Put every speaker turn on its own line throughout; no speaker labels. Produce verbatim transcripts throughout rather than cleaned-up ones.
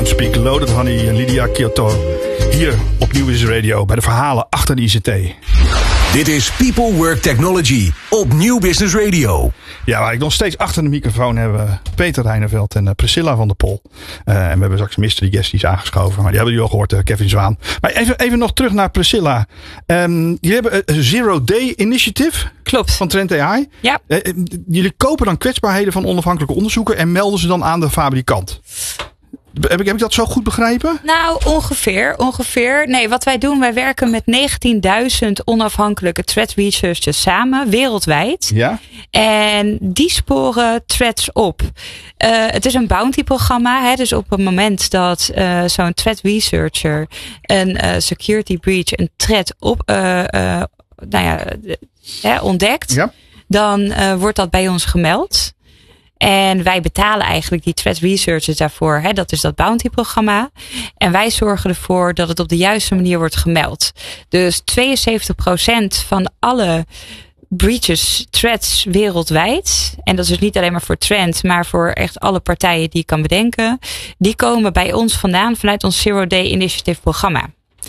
Don't Speak, Loaded Honey en Lydia Kyoto. Hier op Nieuw Business Radio bij de verhalen achter de I C T.
Dit is People Work Technology op Nieuw Business Radio.
Ja, waar ik nog steeds achter de microfoon hebben Peter Reineveld en Priscilla van der Pol. Uh, en we hebben straks mystery guest die is aangeschoven. Maar die hebben jullie al gehoord, uh, Kevin Zwaan. Maar even, even nog terug naar Priscilla. Um, jullie hebben een Zero Day Initiative.
Klopt.
Van Trend A I.
Ja.
Uh, jullie kopen dan kwetsbaarheden van onafhankelijke onderzoeken en melden ze dan aan de fabrikant. Heb ik, heb ik dat zo goed begrepen?
Nou, ongeveer, ongeveer. Nee, wat wij doen, wij werken met negentienduizend onafhankelijke threat researchers samen, wereldwijd.
Ja.
En die sporen threats op. Uh, het is een bounty programma. Hè, dus op het moment dat uh, zo'n threat researcher een uh, security breach, een threat op, uh, uh, nou ja, uh, ontdekt, ja. dan uh, wordt dat bij ons gemeld. En wij betalen eigenlijk die threat researchers daarvoor. Hè? Dat is dat bounty-programma. En wij zorgen ervoor dat het op de juiste manier wordt gemeld. Dus tweeënzeventig procent van alle breaches, threats wereldwijd. En dat is dus niet alleen maar voor Trend, maar voor echt alle partijen die je kan bedenken. Die komen bij ons vandaan vanuit ons Zero Day Initiative programma.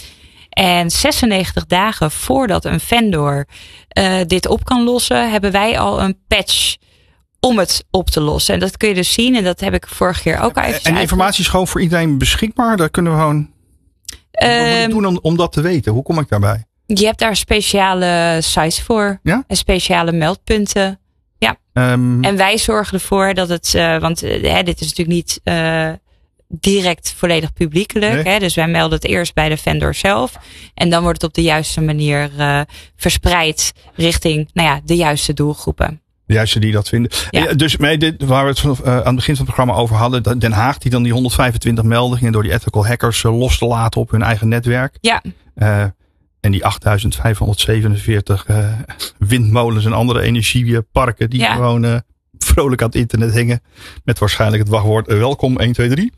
En zesennegentig dagen voordat een vendor uh, dit op kan lossen, hebben wij al een patch om het op te lossen. En dat kun je dus zien. En dat heb ik vorige keer ook al even.
En de informatie is gewoon voor iedereen beschikbaar? Daar kunnen we gewoon. Um, wat moet ik doen om, om dat te weten? Hoe kom ik daarbij?
Je hebt daar speciale sites voor.
Ja?
En speciale meldpunten. Ja. Um, en wij zorgen ervoor dat het. Uh, want uh, hè, dit is natuurlijk niet uh, direct volledig publiekelijk.
Nee.
Hè, dus wij melden het eerst bij de vendor zelf. En dan wordt het op de juiste manier uh, verspreid richting nou ja, de juiste doelgroepen.
De juiste die dat vinden. Ja. Dus mee, dit, waar we het uh, aan het begin van het programma over hadden. Den Haag die dan die honderdvijfentwintig meldingen door die ethical hackers uh, los te laten op hun eigen netwerk.
Ja.
Uh, en die achtduizend vijfhonderdzevenenveertig uh, windmolens en andere energieparken die ja. gewoon uh, vrolijk aan het internet hingen. Met waarschijnlijk het wachtwoord uh, welkom één twee drie.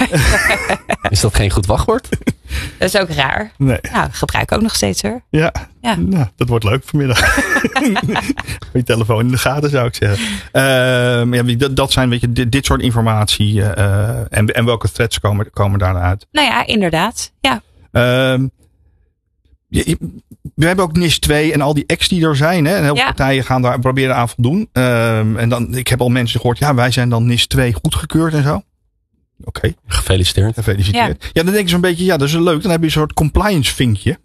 Is dat geen goed wachtwoord?
Dat is ook raar.
Nee.
Nou, gebruik ik ook nog steeds hoor.
Ja, ja. Nou, dat wordt leuk vanmiddag. Je telefoon in de gaten zou ik zeggen. Uh, ja, dat, dat zijn weet je, dit, dit soort informatie. Uh, en, en welke threats komen, komen daarna uit?
Nou ja, inderdaad. Ja.
Uh, je, we hebben ook N I S twee en al die acts die er zijn. Hè? En heel veel ja. partijen gaan daar proberen aan voldoen. Uh, en dan, ik heb al mensen gehoord. Ja, wij zijn dan N I S twee goedgekeurd en zo. Oké. Okay.
Gefeliciteerd.
Gefeliciteerd. Ja. ja, dan denk je zo'n beetje, ja, dat is leuk. Dan heb je een soort compliance vinkje.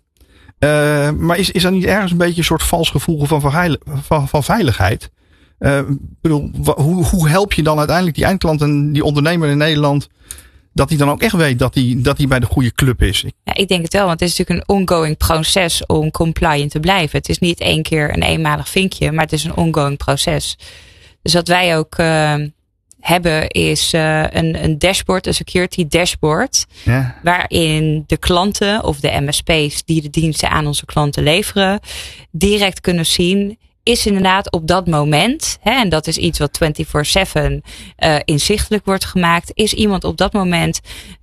Uh, maar is, is dat niet ergens een beetje een soort vals gevoel van, verheil, van, van veiligheid? Uh, bedoel, hoe, hoe help je dan uiteindelijk die eindklant en die ondernemer in Nederland, dat hij dan ook echt weet dat hij, dat hij bij de goede club is?
Ja, ik denk het wel, want het is natuurlijk een ongoing proces om compliant te blijven. Het is niet één keer een eenmalig vinkje, maar het is een ongoing proces. Dus wat wij ook uh, hebben is uh, een, een dashboard, een security dashboard. Ja. Waarin de klanten of de M S P's die de diensten aan onze klanten leveren, direct kunnen zien, is inderdaad op dat moment, hè, en dat is iets wat vierentwintig zeven uh, inzichtelijk wordt gemaakt, is iemand op dat moment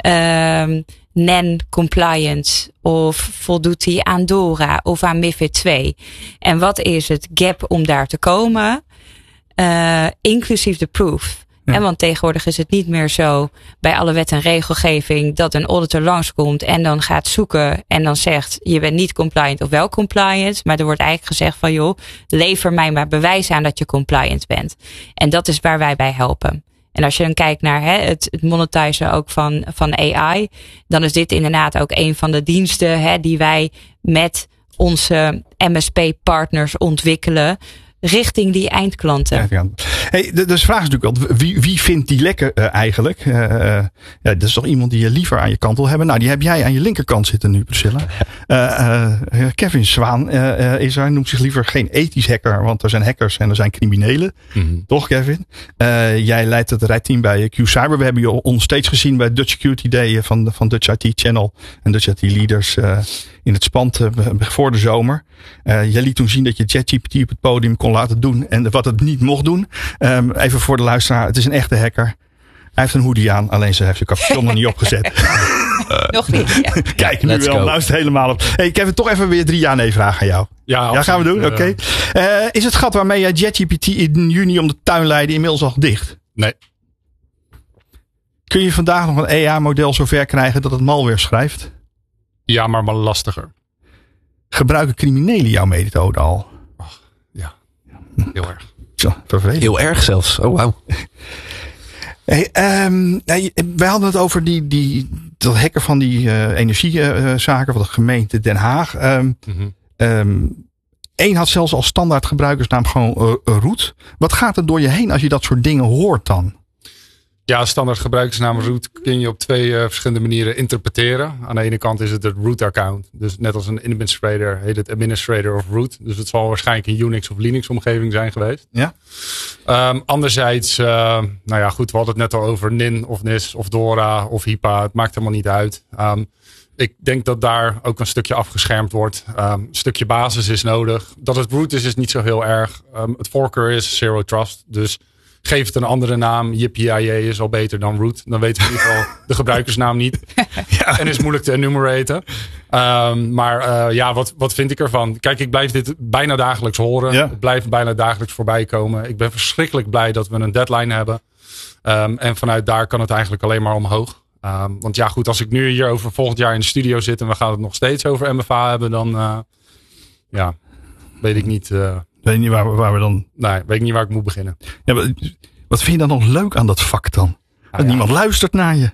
uh, N E N-compliant of voldoet hij aan DORA of aan MiFID twee? En wat is het gap om daar te komen? Uh, inclusief de proof. Ja. En want tegenwoordig is het niet meer zo bij alle wet en regelgeving dat een auditor langskomt en dan gaat zoeken en dan zegt je bent niet compliant of wel compliant. Maar er wordt eigenlijk gezegd van joh, lever mij maar bewijs aan dat je compliant bent. En dat is waar wij bij helpen. En als je dan kijkt naar hè, het, het monetizen ook van, van A I, dan is dit inderdaad ook een van de diensten hè, die wij met onze M S P-partners ontwikkelen richting die eindklanten.
Ja, hey, de, de vraag is natuurlijk wel, wie, wie vindt die lekker uh, eigenlijk? Uh, uh, ja, dat is toch iemand die je liever aan je kant wil hebben? Nou, die heb jij aan je linkerkant zitten nu, Priscilla. Uh, uh, Kevin Zwaan uh, uh, is er, noemt zich liever geen ethisch hacker, want er zijn hackers en er zijn criminelen. Mm-hmm. Toch, Kevin? Uh, jij leidt het rijteam bij Q Cyber. We hebben je ons steeds gezien bij Dutch Security Day van, van Dutch I T Channel en Dutch I T Leaders uh, in het spand uh, voor de zomer. Uh, jij liet toen zien dat je ChatGPT op het podium kon laten doen en wat het niet mocht doen. Um, even voor de luisteraar, het is een echte hacker. Hij heeft een hoodie aan, alleen ze heeft zijn capuchon nog niet opgezet.
uh, nog niet. Ja.
Kijk, nu wel, nou is het helemaal op. Hey, Kevin, toch even weer drie ja-nee vragen aan jou.
Ja,
ja gaan we doen? Oké. Okay. Uh, is het gat waarmee jij ChatGPT in juni om de tuin leidde inmiddels al dicht?
Nee.
Kun je vandaag nog een A I-model zover krijgen dat het malware schrijft?
Ja, maar maar lastiger.
Gebruiken criminelen jouw methode al?
Ach, ja, heel erg.
Zo, vervelend.
Heel erg zelfs. Oh, wauw.
Hey, um, hey, wij hadden het over die, die, dat hacken van die uh, energiezaken van de gemeente Den Haag. Um,
Mm-hmm.
um, Eén had zelfs als standaard gebruikersnaam gewoon uh, root. Wat gaat er door je heen als je dat soort dingen hoort dan?
Ja, standaard gebruikersnaam root kun je op twee uh, verschillende manieren interpreteren. Aan de ene kant is het het root account. Dus net als een administrator heet het administrator of root. Dus het zal waarschijnlijk een Unix of Linux omgeving zijn geweest.
Ja.
Um, anderzijds, uh, nou ja goed, we hadden het net al over N I N of N I S of DORA of H I P A. Het maakt helemaal niet uit. Um, ik denk dat daar ook een stukje afgeschermd wordt. Um, een stukje basis is nodig. Dat het root is, is niet zo heel erg. Um, het voorkeur is Zero Trust. Dus geef het een andere naam. Yippie is al beter dan root. Dan weten we in ieder geval de gebruikersnaam niet. Ja. En is moeilijk te enumeraten. Um, maar uh, ja, wat, wat vind ik ervan? Kijk, ik blijf dit bijna dagelijks horen.
Ja.
Het blijft bijna dagelijks voorbij komen. Ik ben verschrikkelijk blij dat we een deadline hebben. Um, en vanuit daar kan het eigenlijk alleen maar omhoog. Um, want ja goed, als ik nu hier over volgend jaar in de studio zit en we gaan het nog steeds over M F A hebben, dan uh, ja, weet ik niet. Uh,
weet je niet waar, waar we dan...
Nee, weet ik niet waar ik moet beginnen.
Ja, wat, wat vind je dan nog leuk aan dat vak dan? Dat
ja.
niemand luistert naar je.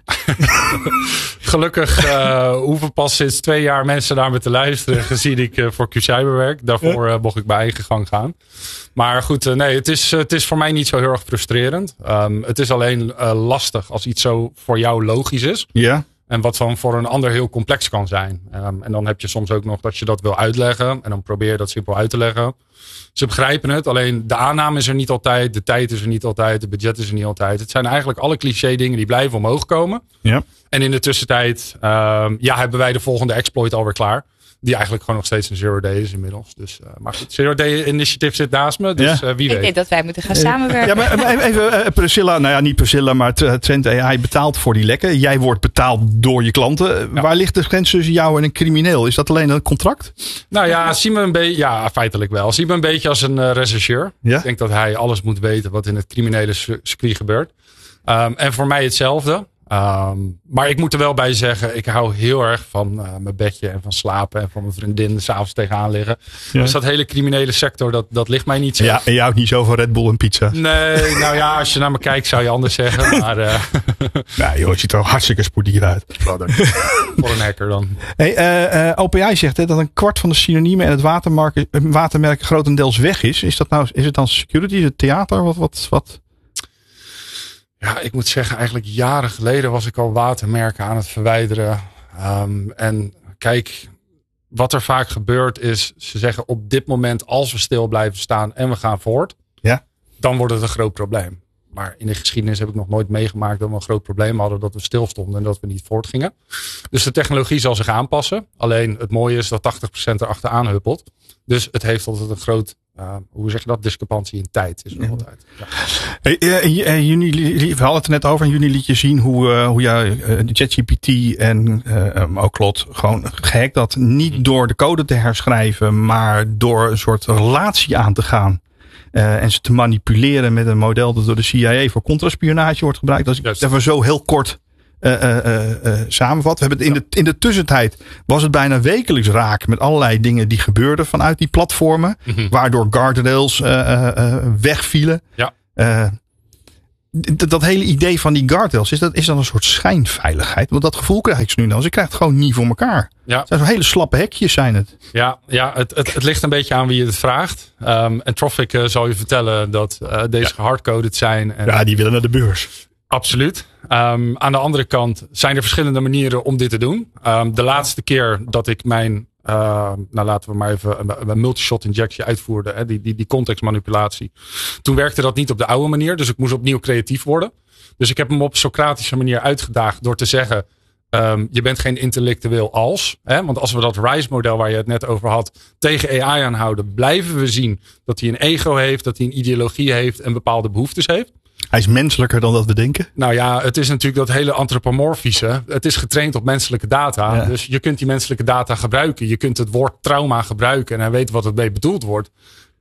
Gelukkig uh, hoeven pas sinds twee jaar mensen naar me te luisteren. Gezien ik uh, voor Q-Cyber werk. Daarvoor uh, mocht ik mijn eigen gang gaan. Maar goed, uh, nee, het is, uh, het is voor mij niet zo heel erg frustrerend. Um, het is alleen uh, lastig als iets zo voor jou logisch is.
Ja.
En wat dan voor een ander heel complex kan zijn. Um, en dan heb je soms ook nog dat je dat wil uitleggen. En dan probeer je dat simpel uit te leggen. Ze begrijpen het. Alleen de aanname is er niet altijd. De tijd is er niet altijd. De budget is er niet altijd. Het zijn eigenlijk alle cliché dingen die blijven omhoog komen.
Ja.
En in de tussentijd um, ja, hebben wij de volgende exploit alweer klaar. Die eigenlijk gewoon nog steeds een zero day is inmiddels. Dus, uh, maar goed, zero day initiative zit naast me. Dus
Ja.
uh, wie
Ik
weet.
denk dat wij moeten gaan samenwerken.
Ja, maar maar even, uh, Priscilla, nou ja, niet Priscilla, maar Trend A I betaalt voor die lekken. Jij wordt betaald door je klanten.
Ja.
Waar ligt de grens tussen jou en een crimineel? Is dat alleen een contract?
Nou ja, zie me een beetje. Ja, feitelijk wel. Zie me een beetje als een uh, rechercheur.
Ja?
Ik denk dat hij alles moet weten wat in het criminele circuit gebeurt. Um, en voor mij hetzelfde. Um, maar ik moet er wel bij zeggen, ik hou heel erg van uh, mijn bedje en van slapen en van mijn vriendin 's avonds tegenaan liggen.
Ja.
Dus dat hele criminele sector, dat, dat ligt mij niet zo.
Ja, en je houdt niet zo van Red Bull en pizza.
Nee, nou ja, als je naar me kijkt zou je anders zeggen. Maar uh,
Nou joh, het ziet er hartstikke spoedier uit.
voor een hacker dan.
Hey, uh, uh, O P I zegt hè, dat een kwart van de synoniemen en het watermerk, watermerk grotendeels weg is. Is dat nou, is het dan security, is het theater? Wat, wat, wat?
Ja, ik moet zeggen, eigenlijk jaren geleden was ik al watermerken aan het verwijderen. Um, en kijk, wat er vaak gebeurt is, ze zeggen op dit moment als we stil blijven staan en we gaan voort,
Ja.
dan wordt het een groot probleem. Maar in de geschiedenis heb ik nog nooit meegemaakt dat we een groot probleem hadden dat we stilstonden en dat we niet voortgingen. Dus de technologie zal zich aanpassen. Alleen het mooie is dat tachtig procent erachteraan huppelt. Dus het heeft altijd een groot, uh, hoe zeg je dat, discrepantie in tijd. Is er
Ja.
altijd. Ja.
Hey, uh, uh, juni, we hadden het er net over. In juni liet je zien hoe, uh, hoe jij uh, ChatGPT en uh, um, ook Claude gewoon gehackt had. Niet door de code te herschrijven, maar door een soort relatie aan te gaan. Uh, en ze te manipuleren met een model dat door de C I A voor contraspionage wordt gebruikt. Als ik het even zo heel kort uh, uh, uh, uh, samenvat. We hebben het in, de, in de tussentijd was het bijna wekelijks raak met allerlei dingen die gebeurden vanuit die platformen.
Mm-hmm.
Waardoor guardrails uh, uh, uh, wegvielen.
Ja.
Uh, d- dat hele idee van die guardrails, is dat, is dat een soort schijnveiligheid? Want dat gevoel krijg ik ze nu dan. Ze krijgt het gewoon niet voor elkaar.
Ja.
Het zijn zo hele slappe hekjes zijn het.
Ja, ja het, het, het ligt een beetje aan wie je het vraagt. Um, en Troffic uh, zal je vertellen dat uh, deze ja. gehardcoded zijn. En
ja, die willen naar de beurs.
Absoluut. Um, aan de andere kant zijn er verschillende manieren om dit te doen. Um, de laatste keer dat ik mijn, uh, nou laten we maar even een, een multishot injectie uitvoerde. Hè, die, die, die contextmanipulatie. Toen werkte dat niet op de oude manier. Dus ik moest opnieuw creatief worden. Dus ik heb hem op een Socratische manier uitgedaagd door te zeggen, Um, je bent geen intellectueel als. Hè? Want als we dat RISE-model waar je het net over had tegen A I aanhouden, blijven we zien dat hij een ego heeft, dat hij een ideologie heeft en bepaalde behoeftes heeft.
Hij is menselijker dan dat we denken.
Nou ja, het is natuurlijk dat hele antropomorfische. Het is getraind op menselijke data.
Ja.
Dus je kunt die menselijke data gebruiken. Je kunt het woord trauma gebruiken en hij weet wat het mee bedoeld wordt.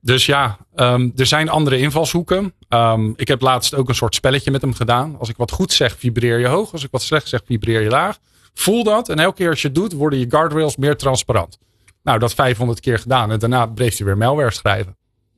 Dus ja, um, er zijn andere invalshoeken. Um, ik heb laatst ook een soort spelletje met hem gedaan. Als ik wat goed zeg, vibreer je hoog. Als ik wat slecht zeg, vibreer je laag. Voel dat. En elke keer als je het doet, worden je guardrails meer transparant. Nou, dat vijfhonderd keer gedaan. En daarna bleef hij weer malware schrijven.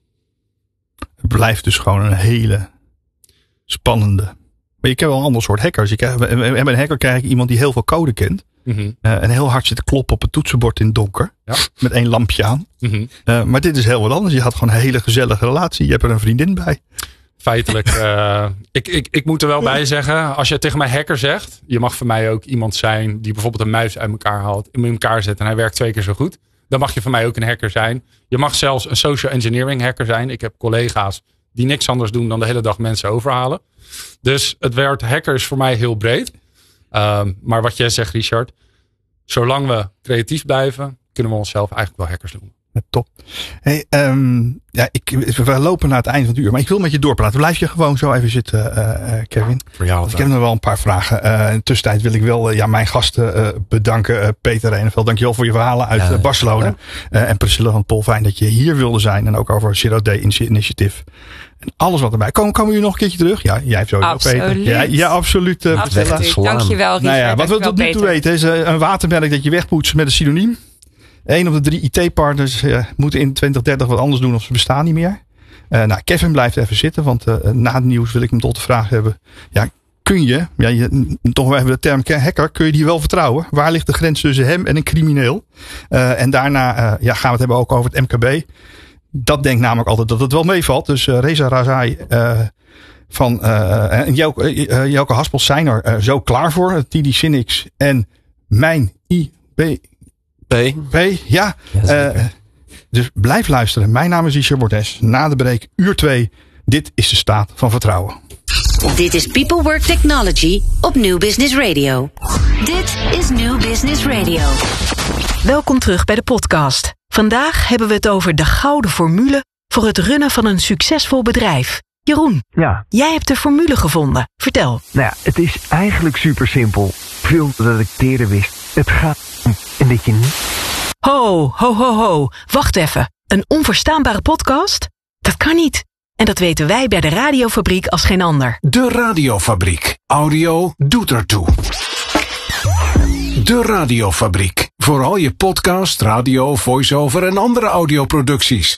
Het blijft dus gewoon een hele spannende. Maar je kent wel een ander soort hackers. Je krijgt, bij een hacker krijg je iemand die heel veel code kent. Mm-hmm. Uh, en heel hard zit te kloppen op het toetsenbord in het donker. Ja. Met één lampje aan. Mm-hmm. Uh, maar dit is heel wat anders. Je had gewoon een hele gezellige relatie. Je hebt er een vriendin bij.
Feitelijk. Uh, ik, ik, ik moet er wel bij zeggen. Als je tegen mij hacker zegt. Je mag voor mij ook iemand zijn. Die bijvoorbeeld een muis uit elkaar haalt. In elkaar zet. En hij werkt twee keer zo goed. Dan mag je voor mij ook een hacker zijn. Je mag zelfs een social engineering hacker zijn. Ik heb collega's die niks anders doen dan de hele dag mensen overhalen. Dus het werd hackers voor mij heel breed. Um, maar wat jij zegt, Richard. Zolang we creatief blijven, kunnen we onszelf eigenlijk wel hackers noemen.
Ja, top. Hey, um, ja, ik, we lopen naar het eind van het uur. Maar ik wil met je doorpraten. Blijf je gewoon zo even zitten, uh, Kevin.
Voor jou.
Ik heb nog wel een paar vragen. Uh, in de tussentijd wil ik wel uh, ja, mijn gasten uh, bedanken. Uh, Peter Reeneveld, dankjewel voor je verhalen uit ja, uh, Barcelona. Ja. Uh, en Priscilla van Pol, fijn dat je hier wilde zijn. En ook over Zero Day Initiative. En alles wat erbij. Komen, komen jullie nog een keertje terug? Ja, jij hebt sowieso Peter. Ja, ja, absoluut. Uh,
absoluut. Dankjewel, Richard.
Nou ja, wat we tot nu toe weten is uh, een watermerk dat je wegpoetst met een synoniem. Eén op de drie I T-partners uh, moeten in twintig dertig wat anders doen of ze bestaan niet meer. Uh, nou, Kevin blijft even zitten, want uh, na het nieuws wil ik hem tot de vraag hebben. Ja, kun je, ja, je toch wel even de term hacker, kun je die wel vertrouwen? Waar ligt de grens tussen hem en een crimineel? Uh, en daarna uh, ja, gaan we het hebben ook over het M K B. Dat denkt namelijk altijd dat het wel meevalt. Dus uh, Reza Razai uh, van uh, en Jelke, uh, Jelke Haspels zijn er uh, zo klaar voor. T D Synnex en mijn I B
P.
P, ja. ja uh, dus blijf luisteren. Mijn naam is Richard Bordes. Na de break, uur twee. Dit is de staat van vertrouwen.
Dit is People Work Technology op New Business Radio. Dit is New Business Radio.
Welkom terug bij de podcast. Vandaag hebben we het over de gouden formule voor het runnen van een succesvol bedrijf. Jeroen,
ja.
Jij hebt de formule gevonden. Vertel.
Nou ja, het is eigenlijk super simpel. Veel dat ik eerder wist. Het gaat om en dat je niet...
Ho, ho, ho, ho. Wacht even. Een onverstaanbare podcast? Dat kan niet. En dat weten wij bij de Radiofabriek als geen ander.
De Radiofabriek. Audio doet ertoe. De Radiofabriek. Voor al je podcast, radio, voice-over en andere audioproducties.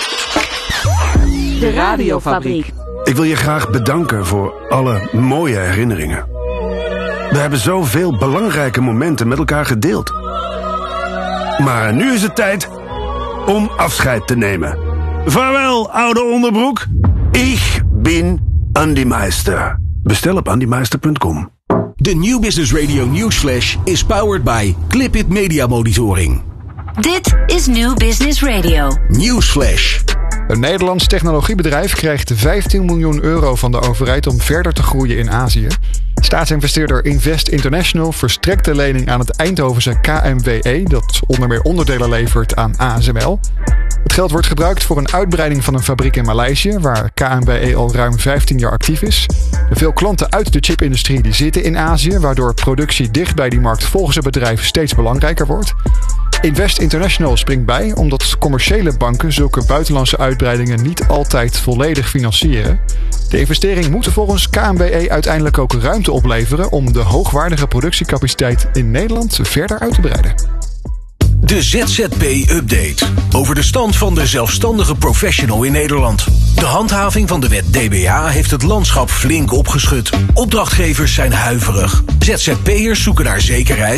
De Radiofabriek.
Ik wil je graag bedanken voor alle mooie herinneringen. We hebben zoveel belangrijke momenten met elkaar gedeeld. Maar nu is het tijd om afscheid te nemen. Vaarwel, oude onderbroek. Ik ben Andy Meister. Bestel op andy meister punt com.
De New Business Radio Newsflash is powered by Clipit Media Monitoring.
Dit is New Business Radio.
Newsflash.
Een Nederlands technologiebedrijf krijgt vijftien miljoen euro van de overheid om verder te groeien in Azië. Staatsinvesteerder Invest International verstrekt de lening aan het Eindhovense K M W E, dat onder meer onderdelen levert aan A S M L. Het geld wordt gebruikt voor een uitbreiding van een fabriek in Maleisië, waar K M W E al ruim vijftien jaar actief is. Veel klanten uit de chipindustrie die zitten in Azië, waardoor productie dicht bij die markt volgens het bedrijf steeds belangrijker wordt. Invest International springt bij omdat commerciële banken zulke buitenlandse uitbreidingen niet altijd volledig financieren. De investering moet volgens K M W E uiteindelijk ook ruimte opleveren om de hoogwaardige productiecapaciteit in Nederland verder uit te breiden.
De Z Z P-update. Over de stand van de zelfstandige professional in Nederland. De handhaving van de wet D B A heeft het landschap flink opgeschud. Opdrachtgevers zijn huiverig. Z Z P'ers zoeken naar zekerheid